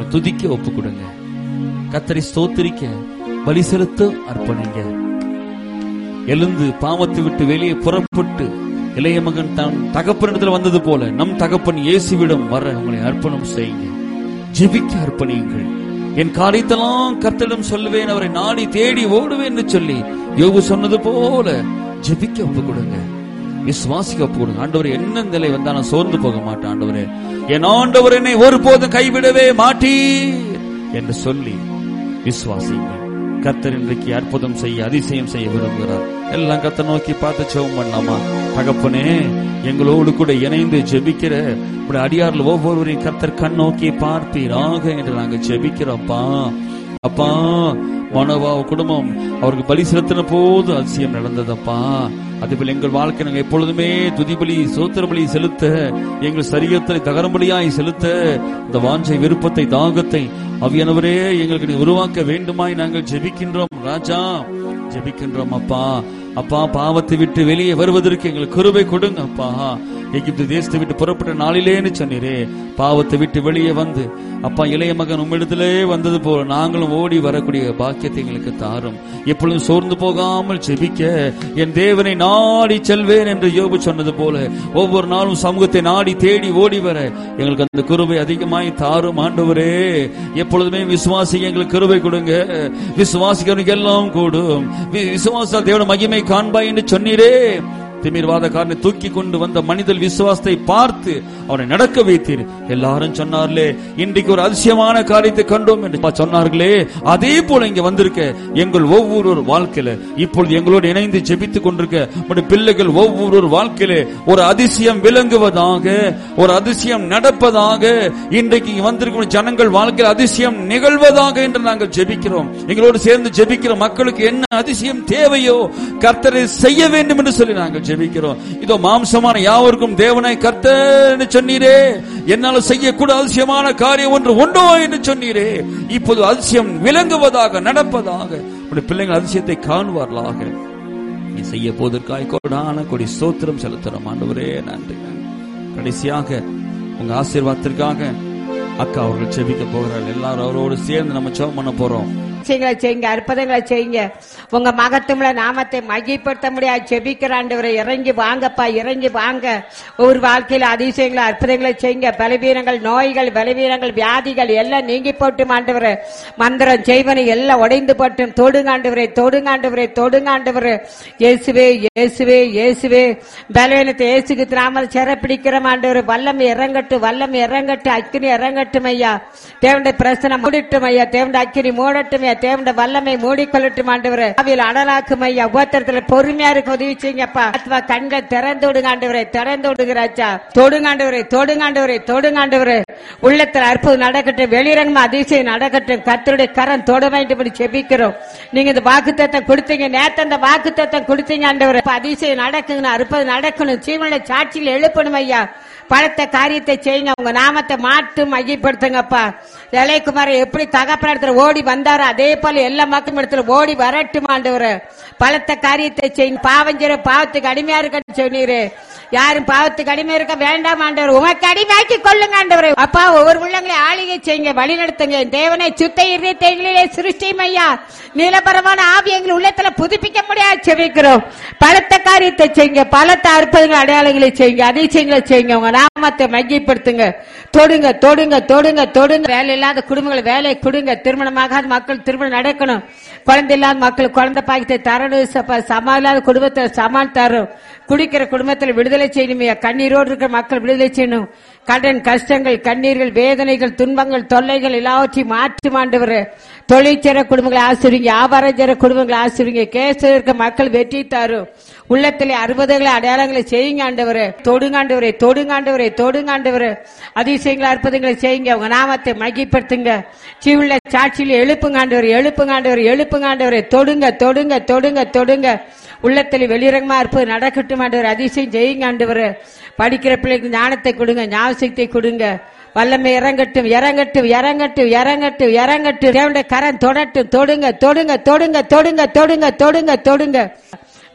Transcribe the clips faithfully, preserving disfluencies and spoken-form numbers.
துதிக்க ஒப்பு கொடுங்க. கர்த்தரை ஸ்தோத்திரிக்க பலி செலுத்த அர்ப்பணிங்க. எழுந்து பாவத்தை விட்டு வெளியே புறப்பட்டு இளைய மகன் தான் தகப்பனிடத்தில் வந்தது போல நம் தகப்பன் இயேசுவிடம் வர உங்களை அர்ப்பணம் செய்யுங்க. ஜெபிக்க அர்ப்பணியுங்கள். என் காரியத்தெல்லாம் கர்த்தரிடம் சொல்லுவேன், அவரை நாடி தேடி ஓடுவேன் என்று சொல்லி யோபு சொன்னது போல ஜெபிக்க ஒப்பு கொடுங்க. விசுவாசிக்க ஒப்பு கொடுங்க. ஆண்டவரே, என்ன நிலை வந்தாலும் சோர்ந்து போக மாட்டேன். ஆண்டவரே, என் ஆண்டவர் என்னை ஒருபோதும் கைவிடவே மாட்டீர் என்று சொல்லி விசுவாசிங்க. கர்த்தர் இன்றைக்கு அற்புதம் செய்ய, அதிசயம் செய்ய விரும்புகிறார். எல்லாம் கர்த்தர் நோக்கி பார்த்து ஜெபம் பண்ணலாமா? தகப்பனே, எங்களோடு கூட இணைந்து ஜெபிக்கிற உடைய அடியார்கள் ஒவ்வொருவரையும் கர்த்தர் கண் நோக்கி பார்ப்பீராக என்று நாங்கள் ஜெபிக்கிறோம்ப்பா. அப்பா, மனோவா குடும்பம் அவருக்கு பலி செலுத்தின போது அதிசயம் நடந்ததப்பா. அதேபோல எங்கள் வாழ்க்கை நாங்கள் எப்பொழுதுமே துதிபலி சோத்திர பலி செலுத்த, எங்கள் சரீரத்தை தகரம்பலியாய் செலுத்த இந்த வாஞ்சை விருப்பத்தை தாகத்தை ஆவியானவரே எங்களுக்கு உருவாக்க வேண்டுமாய் நாங்கள் ஜெபிக்கின்றோம் ராஜா, ஜெபிக்கின்றோம் அப்பா. அப்பா, பாவத்தை விட்டு வெளியே வருவதற்கு எங்களுக்கு கிருபை கொடுங்க அப்பா. எகிப்து தேசத்தை விட்டு புறப்பட்ட நாளிலேன்னு சொன்னீரே, பாவத்தை விட்டு வெளியே வந்து அப்பா இளைய மகன் உம்மிடத்திலே வந்தது போல நாங்களும் ஓடி வரக்கூடிய பாக்கியத்தை எங்களுக்கு தாரும். எப்பொழுதும் சோர்ந்து போகாமல் ஜெபிக்க என் தேவனை நாடி செல்வேன் என்று யோபு சொன்னது போல ஒவ்வொரு நாளும் சமூகத்தை நாடி தேடி ஓடி வர எங்களுக்கு அந்த கிருபை அதிகமாய் தாரும் ஆண்டவரே. எப்பொழுதுமே விசுவாசி எங்களுக்கு கிருபை கொடுங்க. விசுவாசிக்கிறவனுக்கு எல்லாம் கூடும். விசுவாசத்தால் தேவனுடைய மகிமை காண்பாய் என்று சொன்னீரே. திமிர்வாதக்காரனை தூக்கி கொண்டு வந்த மனிதர் விசுவாசத்தை பார்த்து அவனை நடக்க வைத்தீர். எல்லாரும் சொன்னார்களே, இன்றைக்கு ஒரு அதிசயமான காரியத்தை கண்டோம் என்று சொன்னார்களே, அதே போல இங்க வந்திருக்க எங்கள் ஒவ்வொரு வாழ்க்கையில இப்பொழுது எங்களோடு இணைந்து ஜெபித்துக் கொண்டிருக்க பிள்ளைகள் ஒவ்வொரு வாழ்க்கையில ஒரு அதிசயம் விளங்குவதாக, ஒரு அதிசயம் நடப்பதாக, இன்றைக்கு வந்திருக்கும் ஜனங்கள் வாழ்க்கையில் அதிசயம் நிகழ்வதாக என்று நாங்கள் ஜெபிக்கிறோம். எங்களோடு சேர்ந்து ஜெபிக்கிற மக்களுக்கு என்ன அதிசயம் தேவையோ கர்த்தரை செய்ய வேண்டும் என்று சொல்லி நாங்கள் ஜெபிக்கிறோம். இதோ மாம்சமான யாவருக்கும் தேவனாய் கர்த்தர் சொன்னீரே, என்னால் செய்யக்கூட அதிசயமான காரியம் ஒன்று உண்டோ என்று சொன்னீரே. இப்போது அதிசயம் விளங்குவதாக, நடப்பதாக, உடைய பிள்ளைகள் அதிசயத்தை காணுவார்களாக. நீ செய்ய போவதற்காய் கொடான கொடி ஸ்தோத்திரம் செலுத்துறோம் ஆண்டவரே, நன்றி. கடைசியாக உங்க ஆசீர்வாதத்திற்காக அக்கா அவர்கள் ஜெபிக்க போகிறார்கள். எல்லாரும் அவரோடு சேர்ந்து நம்ம ஜெபம் பண்ண போறோம். செய்யுங்க, அற்புதங்களை செய்யுங்க. உங்க மகத்துவ நாமத்தை மகிமைப்படுத்த முடியாது ஜெபிக்கிற ஆண்டவரே, இறங்கி வாங்கப்பா, இறங்கி வாங்க. ஒவ்வொரு வாழ்க்கையில அதிசயங்களை அற்புதங்களை செய்யுங்க. பலவீனங்கள், நோய்கள், பலவீனங்கள், வியாதிகள் எல்லாம் நீங்கி போட்டும் ஆண்டவரே. மந்திரம் செய்வனை எல்லாம் உடைந்து போட்டும். தொடுங்காண்டவரே, தொடுங்காண்டவரே, தொடுங்காண்டவரே. இயேசுவே, இயேசுவே, இயேசுவே. பலவீனத்தை இயேசுக்கு நாமத்தில் சிறப்பிடிக்கிற ஆண்டவரே. வல்லமை இறங்கட்டும், வல்லமை இறங்கட்டும், அக்கினி இறங்கட்டும் ஐயா. தேவனுடைய பிரசனம் மூடிட்டும் ஐயா. தேவனுடைய அக்கினி மூடட்டும் ஐயா. தேவனுடைய வல்லமை மூடிக்கொள்ளட்டும் ஆண்டவரே. அவையில் அனலாக்கும் ஐயா. உபத்திரத்துல பொறுமையா இருக்க உதவி செய்யுங்கப்பா. ஆத்மா கண்கள் திறந்து விடுங்க ஆண்டவரே, திறந்து விடுகிறாச்சா. தொடுங்காண்டவரே, தொடுங்காண்டவரே, தொடுங்காண்டவரே. உள்ளத்தில் அற்புதம் நடக்கட்டும், வெளிரங்கமா அதிசயம் நடக்கட்டும். கர்த்தருடைய கரம் தொட வேண்டும் என்று ஜெபிக்கிறோம். நீங்க இந்த வாக்குத்தத்தம் கொடுத்தீங்க, நேத்து அந்த வாக்குத்தத்தம் கொடுத்தீங்க ஆண்டவரே. அதிசயம் நடக்குங்க, அற்புதம் நடக்கணும். சீவனுடைய சாட்சியில் எழுப்பணும் ஐயா. பலத்த காரியத்தை செய்யுங்க. உங்க நாமத்தை மாட்டு மையப்படுத்துங்கப்பா. இளையகுமார எப்படி தகப்பன ஓடி வந்தாரோ அதே போல எல்லா மக்களும் இடத்துல ஓடி வரட்டும் ஆண்டவரே. பலத்த காரியத்தை செய்யுங்க. பாவஞ்சர பாவத்துக்கு அடிமையா இருக்க சொன்னீரு. யாரும் பாவத்துக்கு அடிமை இருக்க வேண்டாம் ஆண்டவர், உமக்கு அடிமையாக்கி கொள்ளுங்க ஆண்டவரே. அப்பா, ஒவ்வொரு உள்ளங்களை ஆளுகை செய்யுங்க, வழி நடத்துங்க. தேவனை சுத்த இருதயங்களிலே சிருஷ்டியும் ஐயா. நீலபரமான ஆவி எங்கள் உள்ளத்துல புதுப்பிக்க முடியாது செபிக்கிறோம். பலத்த காரியத்தை செய்யுங்க, பலத்த அற்புதங்கள் அடையாளங்களை செய்யுங்க, அதிசயங்களை செய்யுங்க. உங்க நாமத்தை மையப்படுத்துங்க. தொடுங்க, தொடுங்க, தொடுங்க, தொடுங்க. வேலை இல்லாத குடும்பங்களை வேலை கொடுங்க. திருமணமாகாத மக்கள் திருமணம் நடக்கணும். குழந்தை இல்லாத மக்கள் குழந்தை பாக்கியத்தை தரணும். சமா இல்லாத குடும்பத்தில் சமான் தரும். குடிக்கிற குடும்பத்தில் விடுதலை செய்யணும். கண்ணீரோடு இருக்கிற மக்கள் விடுதலை செய்யணும். கடன் கஷ்டங்கள், கண்ணீர்கள், வேதனைகள், துன்பங்கள், தொல்லைகள் எல்லாவற்றையும் மாற்றி ஆண்டவரே. தொழிற்சேர குடும்பங்களை ஆசிரியங்க, வியாபாரம் செய்ற குடும்பங்களை ஆசிரியங்க. கேஸ் இருக்க மக்கள் வெற்றி தரும். உள்ளத்திலே அறுபதுகளை அடையாளங்களை செய்யுங்க ஆண்டவரே. தொடுங்காண்டவரே, தொடுங்காண்டவரே, தொடுங்காண்டவரே. அதிசயங்களை அற்புதங்களை செய்யுங்க. உங்க நாமத்தை மகிப்படுத்துங்க. சீவுள்ள சாட்சியில் எழுப்புங்காண்டவரே, எழுப்புங்காண்டவரே, எழுப்புங்காண்டவரே. தொடுங்க, தொடுங்க, தொடுங்க, தொடுங்க. உள்ளத்தில் வெளிரங்கமா இருப்பது நடக்கட்டும் ஆண்டவர். அதிசயம் செய்யுங்க ஆண்டவர். படிக்கிற பிள்ளைக்கு ஞானத்தை கொடுங்க, ஞாபகத்தை கொடுங்க. வல்லமை இறங்கட்டும், இறங்கட்டும், இறங்கட்டும், இறங்கட்டும், இறங்கட்டும். தேவனுடைய கரம் தொடட்டும். தொடுங்க, தொடுங்க, தொடுங்க, தொடுங்க, தொடுங்க, தொடுங்க, தொடுங்க.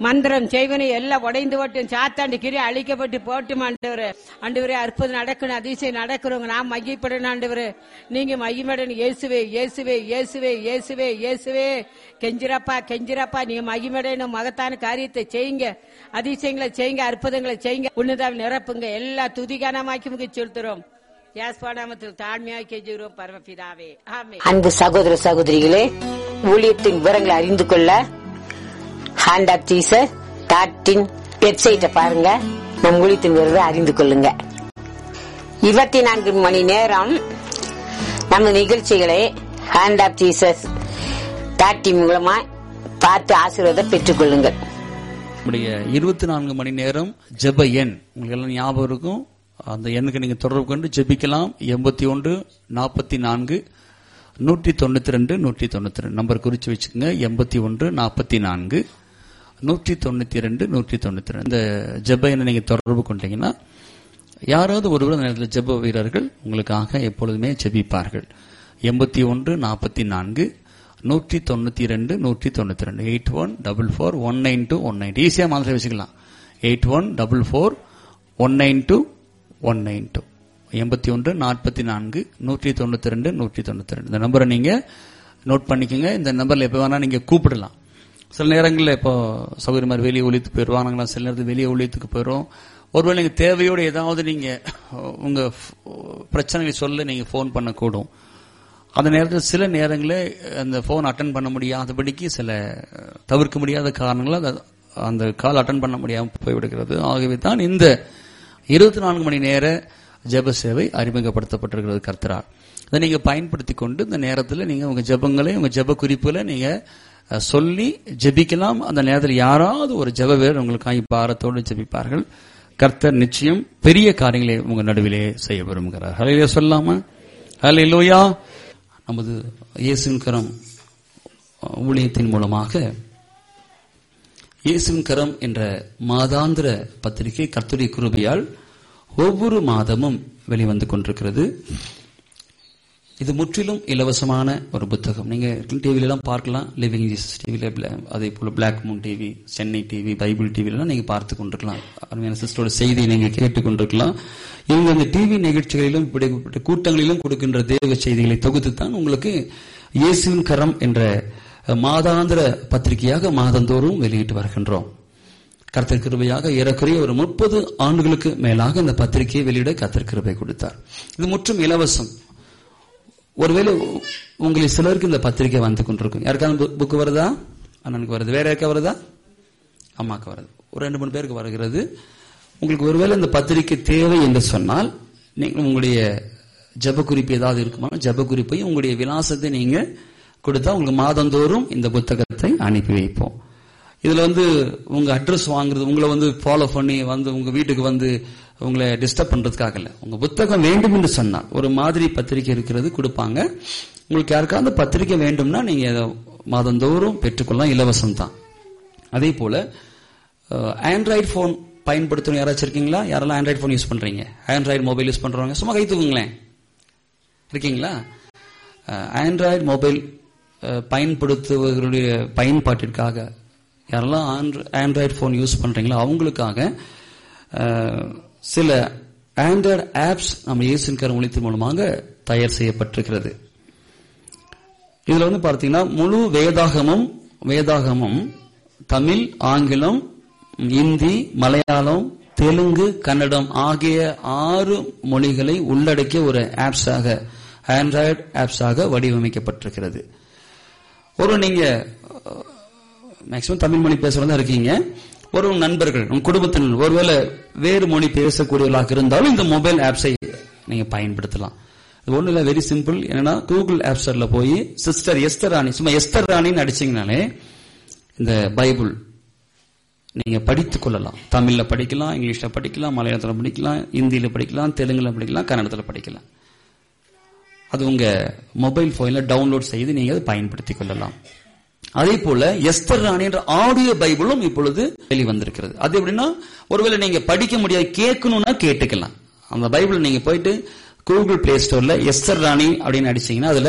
மந்திரம் செய்வனை எல்லாம் உடைந்து போட்டும் சாத்தாண்டு கிரி அழிக்கப்பட்டு போட்டும் ஆண்டவரே. ஆண்டவரே அற்புதம் நடக்கணும், அதிசயம் நடக்கிறவங்க நான் மையப்படணும் ஆண்டவரே. நீங்க மையப்படணும். இயேசுவே இயேசுவே இயேசுவே இயேசுவே இயேசுவே கெஞ்சிரப்பா கெஞ்சிரப்பா நீங்க மையப்படணும். மகத்தான காரியத்தை செய்யுங்க, அதிசயங்களை செய்யுங்க, அற்புதங்களை செய்யுங்க. உன்னதால் நிரப்புங்க. எல்லா துதிகானமாக்கி முக செலுத்துறோம். தாழ்மையாக கெஞ்சுகிறோம் பரமபிதாவே, ஆமென். அன்பு சகோதர சகோதரிகளே, ஊழியத்தின் விவரங்களை அறிந்து கொள்ள hand of Jesus dot in வெப்சைட்டை பாருங்க. நம் ஊழியத்தின் விவரத்தை அறிந்து கொள்ளுங்க. இருபத்தி நான்கு மணி நேரம் நம்ம நிகழ்ச்சிகளை hand of Jesus dot in மூலமா பார்த்து ஆசீர்வாதம் பெற்றுக் கொள்ளுங்கள். நம்முடைய இருபத்தி நான்கு மணி நேரம் ஜெப எண் உங்களுக்கு எல்லாம் ஞாபகம் இருக்கும். அந்த எண்ணுக்கு நீங்க தொடர்பு கொண்டு ஜெபிக்கலாம். எண்பத்தி ஒன்று நாற்பத்தி நான்கு நூற்றி தொண்ணூத்தி ரெண்டு நூற்றி தொண்ணூத்தி ரெண்டு நம்பர் குறிச்சு வச்சுக்கோங்க. எண்பத்தி ஒன்று நாற்பத்தி நான்கு நூற்றி தொண்ணூத்தி ரெண்டு நூற்றி தொண்ணூத்தி ரெண்டு இந்த ஜெப எண்ணை நீங்க தொடர்பு கொண்டீங்கன்னா யாராவது ஒருவர் அந்த நேரத்தில் ஜெப வீரர்கள் உங்களுக்காக எப்பொழுதுமே ஜெபிப்பார்கள். எண்பத்தி ஒன்று நாற்பத்தி நான்கு நூற்றி தொண்ணூத்தி ரெண்டு நூற்றி தொண்ணூத்தி ரெண்டு eight one double four one nine two one nine ஈஸியா மாதிரி வச்சுக்கலாம். Eight one double four one nine two one nine two எண்பத்தி ஒன்று நாற்பத்தி நான்கு நூற்றி தொண்ணூத்தி ரெண்டு நூற்றி தொண்ணூத்தி ரெண்டு இந்த நம்பரை நீங்க நோட் பண்ணிக்கோங்க. இந்த நம்பர்ல எப்ப வேணா நீங்க கூப்பிடலாம். சில நேரங்களில் இப்போ சௌகரிய மாதிரி வெளியே ஒழித்துக்கு போயிடுவாங்களா, சில நேரத்தில் வெளியே ஒழித்துக்கு போயிடும். ஒருவேளை நீங்க தேவையோடு ஏதாவது நீங்க உங்க பிரச்சனைகளை சொல்ல நீங்க போன் பண்ணக்கூடும். அந்த நேரத்தில் சில நேரங்களில் அந்த போன் அட்டன் பண்ண முடியாதபடிக்கு சில தவிர்க்க முடியாத காரணங்களால் அந்த கால் அட்டன் பண்ண முடியாமல் போய்விடுகிறது. ஆகவே தான் இந்த இருபத்தி நான்கு மணி நேர ஜெப சேவை அறிமுகப்படுத்தப்பட்டிருக்கிறது கர்த்தரால். அதை நீங்க பயன்படுத்தி கொண்டு இந்த நேரத்தில் நீங்க உங்க ஜெபங்களை உங்க ஜெப குறிப்புகளை நீங்க சொல்லி ஜெபிக்கலாம். அந்த நேரத்தில் யாராவது ஒரு ஜெப வீரர் உங்களுக்காக பாரத்தோடு ஜெபிப்பார்கள். கர்த்தர் நிச்சயம் பெரிய காரியங்களை உங்க நடுவிலே செய்ய விரும்புகிறார். ஹல்லேலூயா சொல்லாமா? ஹல்லேலூயா. நமது இயேசுவின் கரம் ஊழியத்தின் மூலமாக இயேசுவின் கரம் என்ற மாதாந்திர பத்திரிகை கர்த்தருடைய கிருபையால் ஒவ்வொரு மாதமும் வெளிவந்து கொண்டிருக்கிறது. இது முற்றிலும் இலவசமான ஒரு புத்தகம். நீங்க டிவில எல்லாம் பார்க்கலாம். லிவிங் ஜீசஸ் டிவில, அதே போல black Moon TV, Chennai TV, Bible TV எல்லாம் நீங்க பார்த்து கொண்டிருக்கலாம். அருமையான சிஸ்டரோட செய்தியை நீங்க கேட்டுக் கொண்டிருக்கலாம். இவங்க அந்த டிவி நிகழ்ச்சிகளிலும் இப்படிப்பட்ட கூட்டங்களிலும் கொடுக்கின்ற தேவ செய்திகளை தொகுத்து தான் உங்களுக்கு இயேசுவின் கரம் என்ற மாதாந்திர பத்திரிகையாக மாதந்தோறும் வெளியிட்டு வருகின்றோம். கர்த்தர் கிருபையாக ஏறக்குறைய ஒரு முப்பது ஆண்டுகளுக்கு மேலாக இந்த பத்திரிகையை வெளியிட கர்த்தர் கிருபை கொடுத்தார். இது முற்றும் இலவசம். ஒருவேளை உங்களுக்கு சிலருக்கு இந்த பத்திரிகை வந்து கொண்டிருக்கும். யாருக்காவது புக்கு வருதா? அண்ணனுக்கு வருது. வேற யாருக்கா வருதா? அம்மாக்கு வருது. ஒரு ரெண்டு மூணு பேருக்கு வருகிறது. உங்களுக்கு ஒருவேளை இந்த பத்திரிகை தேவை என்று சொன்னால் நீங்கள் உங்களுடைய ஜெப குறிப்பு ஏதாவது இருக்குமா, ஜெப குறிப்பையும் உங்களுடைய விலாசத்தை நீங்க கொடுத்தா உங்களுக்கு மாதந்தோறும் இந்த புத்தகத்தை அனுப்பி வைப்போம். இதுல வந்து உங்க அட்ரஸ் வாங்குறது, உங்களை வந்து ஃபாலோ பண்ணி வந்து உங்க வீட்டுக்கு வந்து உங்களை டிஸ்டர்ப் பண்றதுக்காக இல்ல. உங்க புத்தகம் வேண்டும் என்று சொன்னால் ஒரு மாதிரி பத்திரிகை இருக்கிறது கொடுப்பாங்க. உங்களுக்கு யாருக்காவது பத்திரிகை வேண்டும்னா நீங்க மாதந்தோறும் பெற்றுக்கொள்ளலாம். இலவசம் தான். அதே போல ஆண்ட்ராய்டு போன் பயன்படுத்தணும் யாராச்சும் இருக்கீங்களா? யாரெல்லாம் ஆண்ட்ராய்டு போன் யூஸ் பண்றீங்க? ஆண்ட்ராய்டு மொபைல் யூஸ் பண்றவங்க சும்மா கை தூக்குங்களேன். இருக்கீங்களா? ஆண்ட்ராய்டு மொபைல் பயன்படுத்துவர்களுடைய பயன்பாட்டிற்காக யாரெல்லாம் ஆண்ட்ராய்டு போன் யூஸ் பண்றீங்களோ அவங்களுக்காக சில ஆண்ட்ராய்டு ஆப்ஸ் நம்ம இயேசுவின் கரம் ஊழியத்தின் மூலமாக தயார் செய்யப்பட்டிருக்கிறது. இதுல வந்து பார்த்தீங்கன்னா முழு வேதாகமும் வேதாகமும் தமிழ், ஆங்கிலம், இந்தி, மலையாளம், தெலுங்கு, கன்னடம் ஆகிய ஆறு மொழிகளை உள்ளடக்கிய ஒரு ஆப்ஸாக, ஆண்ட்ராய்டு ஆப்ஸாக வடிவமைக்கப்பட்டிருக்கிறது. ஒரு நீங்க மேக்சிமம் தமிழ் மொழி பேசுறதா இருக்கீங்க. ஒரு நண்பர்கள், உங்க குடும்பத்தினர் ஒருவேளை வேறு மொழி பேசக்கூடியவர்களாக இருந்தாலும் இந்த மொபைல் ஆப்ஸை நீங்க பயன்படுத்தலாம். இது ஒண்ணு இல்ல, வெரி சிம்பிள். என்னன்னா கூகுள் ஆப் ஸ்டோர்ல போய் சிஸ்டர் எஸ்தர் ராணி, சும்மா எஸ்தர் ராணின்னு அடிச்சீங்கனாலே இந்த பைபிள் நீங்க படித்துக் கொள்ளலாம். தமிழ்ல படிக்கலாம், இங்கிலீஷ்ல படிக்கலாம், மலையாளத்துல படிக்கலாம், இந்தியில படிக்கலாம், தெலுங்குல படிக்கலாம், கன்னடத்துல படிக்கலாம். அது உங்க மொபைல் போன்ல டவுன்லோட் செய்து நீங்க அதை பயன்படுத்திக் கொள்ளலாம். அதே போல எஸ்தர் ராணி என்ற ஆடியோ பைபிளும் இப்பொழுது வெளிவந்திருக்கிறது. அது எப்படின்னா ஒருவேளை நீங்க படிக்க முடியாது, கேட்கணும்னா கேட்டுக்கலாம். அந்த பைபிள் நீங்க போயிட்டு கூகுள் பிளே ஸ்டோர்ல எஸ்தர் ராணி அப்படின்னு அடிச்சீங்கன்னா அதுல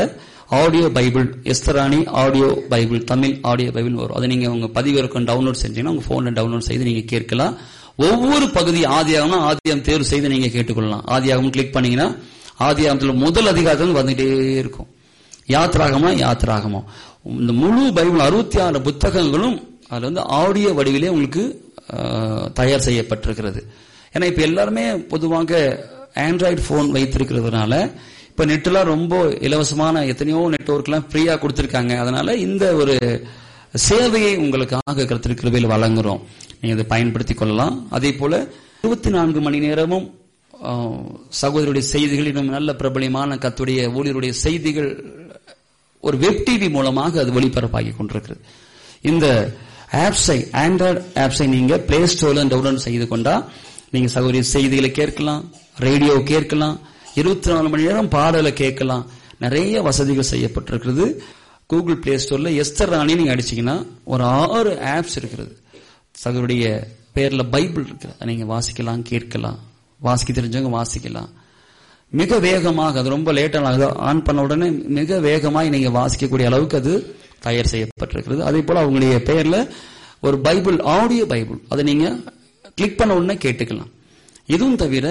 audio Bible, எஸ்தராணி audio Bible, Tamil audio Bible வரும். அதை நீங்க உங்க பதிவிறக்கம் டவுன்லோட் செஞ்சீங்கன்னா உங்க போன்ல டவுன்லோட் செய்து நீங்க கேட்கலாம். ஒவ்வொரு பகுதி ஆதியாகம்னா ஆதியாகம் தேர்வு செய்து நீங்க கேட்டுக்கொள்ளலாம். ஆதியாகம் கிளிக் பண்ணீங்கன்னா ஆதியாகத்துல முதல் அதிகாரத்தில் வந்துட்டே இருக்கும். யாத்ராகமா யாத்ராகமா இந்த முழு பைபிள் அறுபத்தி ஆறு புத்தகங்களும் அதுல வந்து ஆடியோ வடிவிலே உங்களுக்கு தயார் செய்யப்பட்டிருக்கிறது. ஏன்னா இப்ப எல்லாருமே பொதுவாக ஆண்ட்ராய்டு போன் வைத்திருக்கிறதுனால இப்ப நெட்லாம் ரொம்ப இலவசமான எத்தனையோ நெட்வொர்க் எல்லாம் ஃப்ரீயா கொடுத்திருக்காங்க. அதனால இந்த ஒரு சேவையை உங்களுக்காக கர்த்தர் கிருபையில் வழங்குறோம். நீங்க இதை பயன்படுத்திக் கொள்ளலாம். அதே போல இருபத்தி நான்கு மணி நேரமும் சகோதரருடைய செய்திகள், இன்னும் நல்ல பிரபலியமான கர்த்தருடைய ஊழியருடைய செய்திகள் ஒரு வெப் டிவி மூலமாக அது ஒளிபரப்பாகி கொண்டிருக்கிறது. இந்த ஆப்ஸை ஆண்ட்ராய்டு ஆப்ஸை நீங்க பிளே ஸ்டோர்ல டவுன்லோட் செய்து கொண்டா நீங்க சகோதரிய செய்திகளை கேட்கலாம், ரேடியோ கேட்கலாம், இருபத்தி நாலு மணி நேரம் பாடலை கேட்கலாம். நிறைய வசதிகள் செய்யப்பட்டிருக்கிறது. கூகுள் பிளே ஸ்டோர்ல எஸ்தர் ராணி நீங்க அடிச்சீங்கன்னா ஒரு ஆறு ஆப்ஸ் இருக்கிறது. சகோதரிய பேர்ல பைபிள் இருக்கு, நீங்க வாசிக்கலாம், கேட்கலாம், வாசிக்க தெரிஞ்சவங்க வாசிக்கலாம். மிக வேகமாக, அது ரொம்ப லேட்டாக ஆன் பண்ண உடனே மிக வேகமாக நீங்க வாசிக்கக்கூடிய அளவுக்கு அது தயார் செய்யப்பட்டிருக்கிறது. அதே போல அவங்களுடைய பெயர்ல ஒரு பைபிள், ஆடியோ பைபிள், அதை நீங்க கிளிக் பண்ண உடனே கேட்டுக்கலாம். இதுவும் தவிர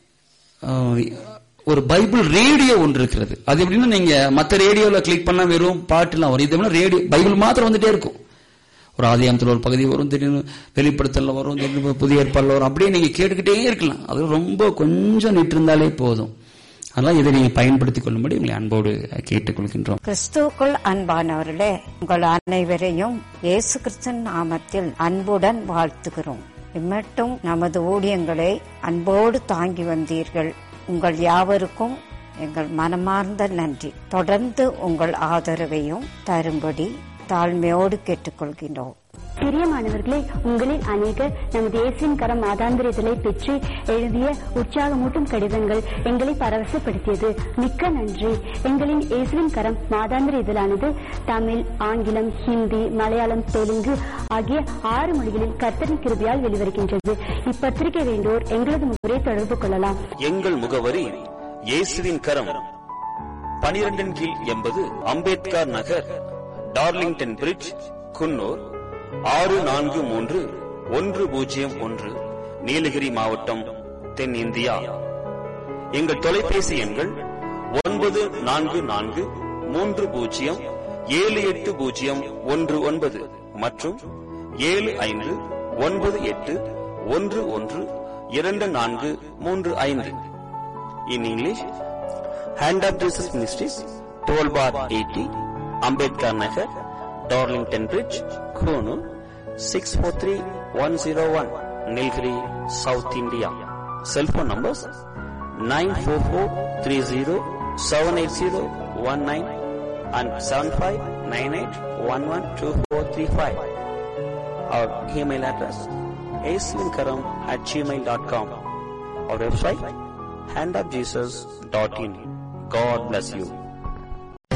ஒரு பைபிள் ரேடியோ ஒன்று இருக்கிறது. அது எப்படின்னா நீங்க மற்ற ரேடியோல கிளிக் பண்ணா வெறும் பாட்டுலாம் வரும். இது ரேடியோ பைபிள் மாத்திரம் வந்துட்டே இருக்கும். ஒரு ஆதியாகமத்தில் ஒரு பகுதி வரும், திடீர்னு வெளிப்படுத்தல வரும், திடீர்னு புதிய ஏற்பாடுல வரும். அப்படியே நீங்க கேட்டுக்கிட்டே இருக்கலாம். அது ரொம்ப கொஞ்சம் நிட்டு இருந்தாலே போதும். அதனால இதை நீங்க பயன்படுத்திக் கொள்ளும்படி உங்களை அன்போடு கேட்டுக்கொள்கின்றோம். கிறிஸ்துவுக்குள் அன்பானவர்களே, உங்கள் அனைவரையும் இயேசு கிறிஸ்து நாமத்தில் அன்புடன் வாழ்த்துகிறோம். இம்மட்டும் நமது ஊழியங்களை அன்போடு தாங்கி வந்தீர்கள். உங்கள் யாவருக்கும் எங்கள் மனமார்ந்த நன்றி. தொடர்ந்து உங்கள் ஆதரவையும் தரும்படி தாழ்மையோடு கேட்டுக்கொள்கின்றோம். பிரியமானவர்களே, உங்களில் அநேகர் நமது இயேசுவின் கரம் மாதாந்திர இதழை பெற்று எழுதிய உற்சாகமூட்டும் கடிதங்கள் எங்களை பரவசப்படுத்தியது. மிக்க நன்றி. எங்களின் இயேசுவின் கரம் மாதாந்திர இதழானது தமிழ், ஆங்கிலம், ஹிந்தி, மலையாளம், தெலுங்கு ஆகிய ஆறு மொழிகளில் கர்த்தரின் கிருபையால் வெளிவருகின்றது. இப்பத்திரிகை வேண்டோர் எங்களது முகவரை தொடர்பு கொள்ளலாம். எங்கள் முகவரி இயேசுவின் கரம், பனிரெண்டின் கீழ் எண்பது அம்பேத்கர் நகர், டார்லிங்டன் பிரிட்ஜ், குன்னூர் ஆறு நான்கு மூன்று ஒன்று பூஜ்ஜியம் ஒன்று, நீலகிரி மாவட்டம், தென் இந்தியா. எங்கள் தொலைபேசி எண்கள் ஒன்பது நான்கு நான்கு மூன்று பூஜ்ஜியம் ஏழு எட்டு பூஜ்ஜியம் ஒன்று ஒன்பது மற்றும் ஏழு ஐந்து ஒன்பது எட்டு ஒன்று ஒன்று இரண்டு நான்கு மூன்று ஐந்து. In English, hand of Jesus ministries, twelve bar eighty, Ambedkar Nagar, Darlington bridge, Coonoor six four three one zero one, Nilgiri, south India. Cellphone numbers nine four four three zero seven eight zero one nine and seven five nine eight one one two four three five. Our email address aislinkaram at gmail dot com. Our website hand of jesus dot in. God bless you.